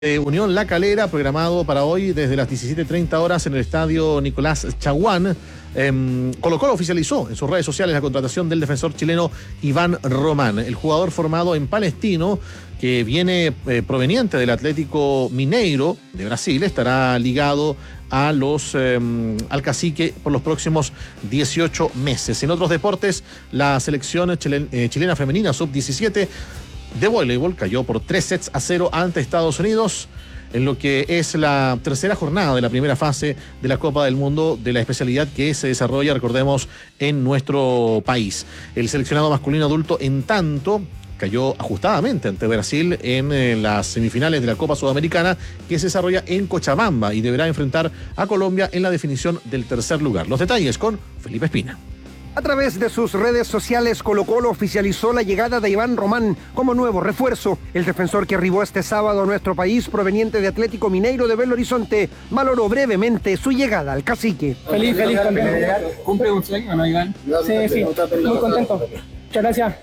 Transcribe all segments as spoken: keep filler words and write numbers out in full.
de Unión La Calera, programado para hoy desde las diecisiete treinta horas en el estadio Nicolás Chaguán. Eh, Colo-Colo oficializó en sus redes sociales la contratación del defensor chileno Iván Román, el jugador formado en Palestino, que viene eh, proveniente del Atlético Mineiro de Brasil, estará ligado a los eh, al Cacique por los próximos dieciocho meses. En otros deportes, la selección chilen, eh, chilena femenina sub diecisiete de voleibol cayó por tres sets a cero ante Estados Unidos en lo que es la tercera jornada de la primera fase de la Copa del Mundo de la especialidad que se desarrolla, recordemos, en nuestro país. El seleccionado masculino adulto, en tanto, cayó ajustadamente ante Brasil en eh, las semifinales de la Copa Sudamericana que se desarrolla en Cochabamba y deberá enfrentar a Colombia en la definición del tercer lugar. Los detalles con Felipe Espina. A través de sus redes sociales, Colo-Colo oficializó la llegada de Iván Román como nuevo refuerzo. El defensor que arribó este sábado a nuestro país, proveniente de Atlético Mineiro de Belo Horizonte, valoró brevemente su llegada al Cacique. Feliz, feliz, contento. ¿Cumple un sueño, no, Iván? Sí, sí, muy contento. Muchas gracias.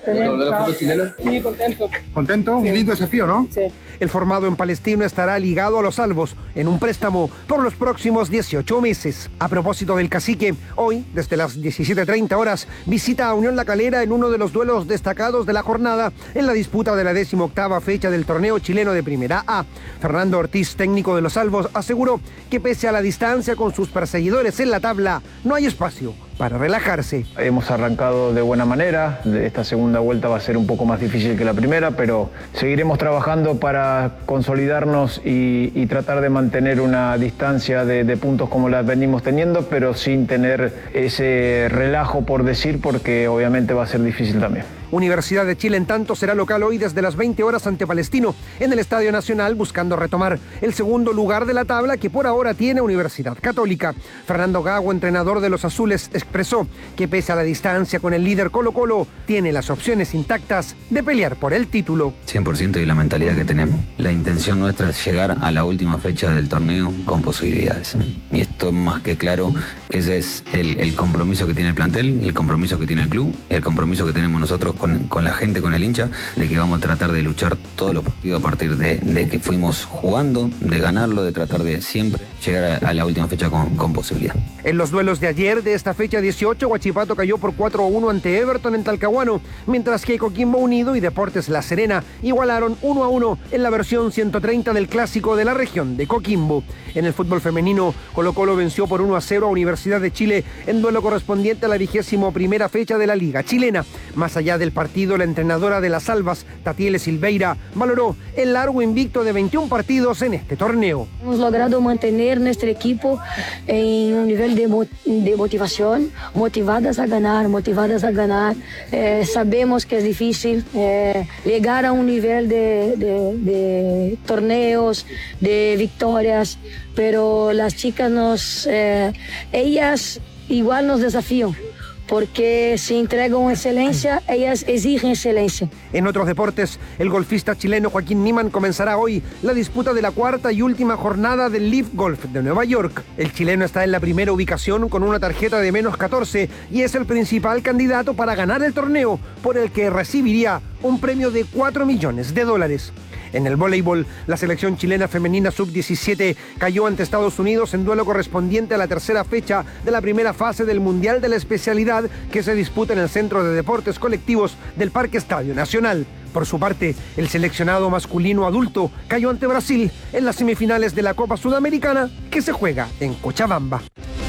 Sí, contento. ¿Contento? Un lindo desafío, ¿no? Sí. El formado en Palestino estará ligado a los Albos en un préstamo por los próximos dieciocho meses. A propósito del Cacique, hoy, desde las diecisiete treinta horas, visita a Unión La Calera en uno de los duelos destacados de la jornada en la disputa de la decimoctava fecha del torneo chileno de Primera A. Fernando Ortiz, técnico de los Albos, aseguró que pese a la distancia con sus perseguidores en la tabla, no hay espacio para relajarse. Hemos arrancado de buena manera, esta segunda vuelta va a ser un poco más difícil que la primera, pero seguiremos trabajando para consolidarnos y, y tratar de mantener una distancia de, de puntos como las venimos teniendo, pero sin tener ese relajo por decir, porque obviamente va a ser difícil también. Universidad de Chile, en tanto, será local hoy desde las veinte horas ante Palestino en el Estadio Nacional, buscando retomar el segundo lugar de la tabla que por ahora tiene Universidad Católica. Fernando Gago, entrenador de los azules, expresó que pese a la distancia con el líder Colo-Colo, tiene las opciones intactas de pelear por el título. cien por ciento y la mentalidad que tenemos. La intención nuestra es llegar a la última fecha del torneo con posibilidades. Y esto más que claro, ese es el, el compromiso que tiene el plantel, el compromiso que tiene el club, el compromiso que tenemos nosotros Con, con la gente, con el hincha, de que vamos a tratar de luchar todos los partidos a partir de, de que fuimos jugando, de ganarlo, de tratar de siempre llegar a, a la última fecha con, con posibilidad. En los duelos de ayer de esta fecha dieciocho, Huachipato cayó por cuatro a uno ante Everton en Talcahuano, mientras que Coquimbo Unido y Deportes La Serena igualaron uno a uno en la versión ciento treinta del clásico de la región de Coquimbo. En el fútbol femenino, Colo-Colo venció por uno a cero a Universidad de Chile en duelo correspondiente a la vigésimo primera fecha de la Liga Chilena. Más allá del partido, la entrenadora de las Albas, Tatiele Silveira, valoró el largo invicto de veintiún partidos en este torneo. Hemos logrado mantener nuestro equipo en un nivel de, mo de motivación, motivadas a ganar, motivadas a ganar. Eh, sabemos que es difícil eh, llegar a un nivel de, de, de torneos, de victorias, pero las chicas nos, eh, ellas igual nos desafían, porque si entregan excelencia, ellas exigen excelencia. En otros deportes, el golfista chileno Joaquín Niemann comenzará hoy la disputa de la cuarta y última jornada del Leaf Golf de Nueva York. El chileno está en la primera ubicación con una tarjeta de menos catorce y es el principal candidato para ganar el torneo, por el que recibiría un premio de cuatro millones de dólares. En el voleibol, la selección chilena femenina sub diecisiete cayó ante Estados Unidos en duelo correspondiente a la tercera fecha de la primera fase del Mundial de la especialidad que se disputa en el Centro de Deportes Colectivos del Parque Estadio Nacional. Por su parte, el seleccionado masculino adulto cayó ante Brasil en las semifinales de la Copa Sudamericana que se juega en Cochabamba.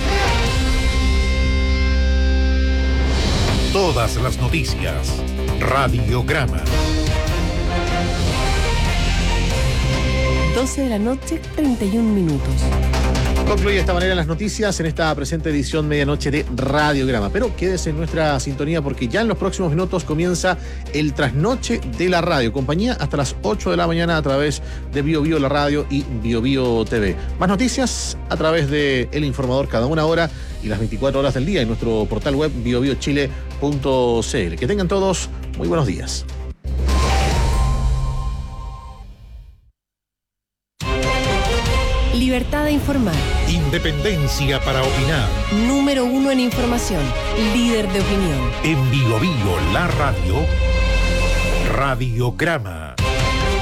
Todas las noticias. Radiograma. doce de la noche, treinta y un minutos. Concluye de esta manera las noticias en esta presente edición medianoche de Radiograma. Pero quédese en nuestra sintonía porque ya en los próximos minutos comienza el trasnoche de la radio. Compañía hasta las ocho de la mañana a través de Bio Bio La Radio y Bio Bio T V. Más noticias a través de El Informador cada una hora y las veinticuatro horas del día en nuestro portal web bio bio chile punto c l. Que tengan todos muy buenos días. Libertad de informar. Independencia para opinar. Número uno en información. Líder de opinión. En Bio Bio La Radio. Radiograma.